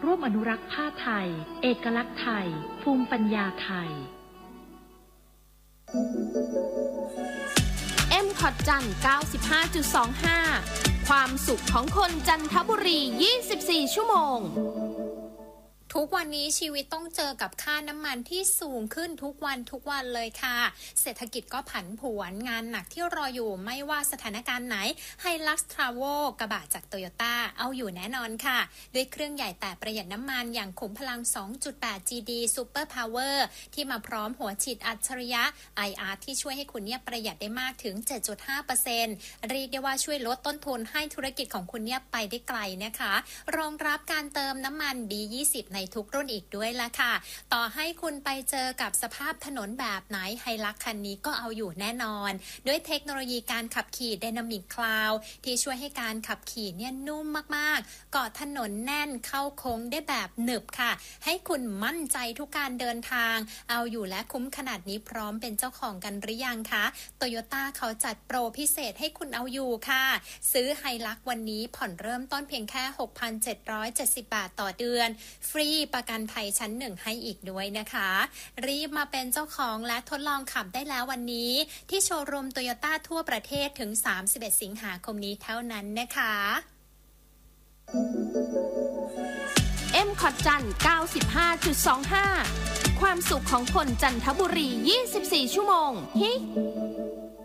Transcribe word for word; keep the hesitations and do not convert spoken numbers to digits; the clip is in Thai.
ร่วมอนุรักษ์ผ้าไทยเอกลักษณ์ไทยภูมิปัญญาไทยเอ็ม คอท จันทร์ เก้าสิบห้าจุดสองห้า ความสุขของคนจันทบุรียี่สิบสี่ชั่วโมงทุกวันนี้ชีวิตต้องเจอกับค่าน้ำมันที่สูงขึ้นทุกวันทุกวันเลยค่ะเศรษฐกิจก็ผันผวนงานหนักที่รออยู่ไม่ว่าสถานการณ์ไหน Hilux Travel กระบะจาก Toyota เอาอยู่แน่นอนค่ะด้วยเครื่องใหญ่แต่ประหยัดน้ำมันอย่างขุมพลัง สองจุดแปด จี ดี Super Power ที่มาพร้อมหัวฉีดอัจฉริยะ ไอ อาร์ ที่ช่วยให้คุณเนี่ยประหยัดได้มากถึง เจ็ดจุดห้าเปอร์เซ็นต์ เรียกได้ว่าช่วยลดต้นทุนให้ธุรกิจของคุณเนี่ยไปได้ไกลนะคะรองรับการเติมน้ำมัน บี ยี่สิบ ในทุกรุ่นอีกด้วยละค่ะต่อให้คุณไปเจอกับสภาพถนนแบบไหนไฮลักคันนี้ก็เอาอยู่แน่นอนด้วยเทคโนโลยีการขับขี่ Dynamic Cloud ที่ช่วยให้การขับขี่เนี่ยนุ่มมากๆเกาะถนนแน่นเข้าโค้งได้แบบหนึบค่ะให้คุณมั่นใจทุกการเดินทางเอาอยู่และคุ้มขนาดนี้พร้อมเป็นเจ้าของกันหรือยังคะ Toyota เขาจัดโปรพิเศษให้คุณเอาอยู่ค่ะซื้อไฮลักวันนี้ผ่อนเริ่มต้นเพียงแค่ หกพันเจ็ดร้อยเจ็ดสิบ บาทต่อเดือนฟรีประกันภัยชั้นหนึ่งให้อีกด้วยนะคะรีบมาเป็นเจ้าของและทดลองขับได้แล้ววันนี้ที่โชว์รูม Toyota ทั่วประเทศถึงสามสิบเอ็ดสิงหาคมนี้เท่านั้นนะคะเอ็ม คอท จันทร์ เก้าสิบห้าจุดสองห้า ความสุขของคนจันทบุรียี่สิบสี่ชั่วโมงฮิ